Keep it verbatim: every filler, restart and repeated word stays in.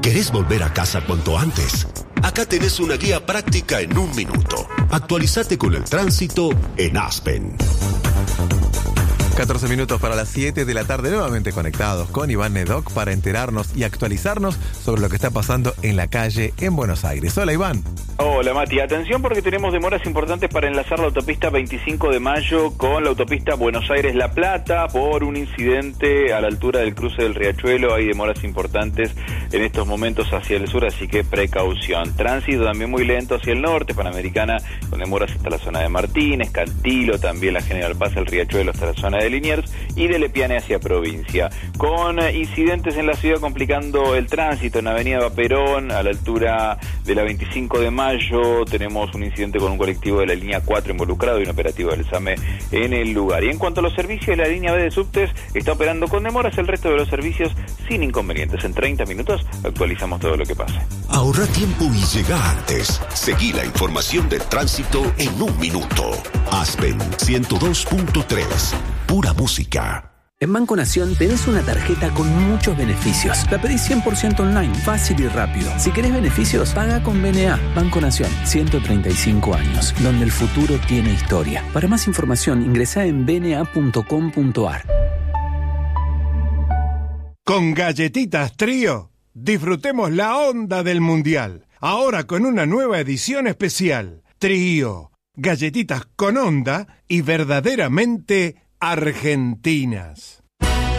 ¿Querés volver a casa cuanto antes? Acá tenés una guía práctica en un minuto. Actualizate con el tránsito en Aspen. catorce minutos para las siete de la tarde, nuevamente conectados con Iván Nedoc para enterarnos y actualizarnos sobre lo que está pasando en la calle en Buenos Aires. Hola, Iván. Hola, Mati. Atención porque tenemos demoras importantes para enlazar la autopista veinticinco de mayo con la autopista Buenos Aires-La Plata por un incidente a la altura del cruce del Riachuelo. Hay demoras importantes en estos momentos hacia el sur, así que precaución. Tránsito también muy lento hacia el norte, Panamericana con demoras hasta la zona de Martínez, Cantilo, también la General Paz, el Riachuelo hasta la zona de Liniers y de Lepiane hacia provincia. Con incidentes en la ciudad complicando el tránsito en Avenida Perón, a la altura de la veinticinco de mayo, tenemos un incidente con un colectivo de la línea cuatro involucrado y un operativo del SAME en el lugar. Y en cuanto a los servicios, la línea B de subtes está operando con demoras, el resto de los servicios sin inconvenientes. En treinta minutos actualizamos todo lo que pase. Ahorra tiempo y llega antes. Seguí la información del tránsito en un minuto. Aspen ciento dos punto tres. Pura música. En Banco Nación tenés una tarjeta con muchos beneficios. La pedís cien por ciento online, fácil y rápido. Si querés beneficios, paga con B N A. Banco Nación, ciento treinta y cinco años, donde el futuro tiene historia. Para más información, ingresá en b n a punto com punto a r. Con Galletitas Trío, disfrutemos la onda del Mundial. Ahora con una nueva edición especial. Trío, galletitas con onda y verdaderamente argentinas.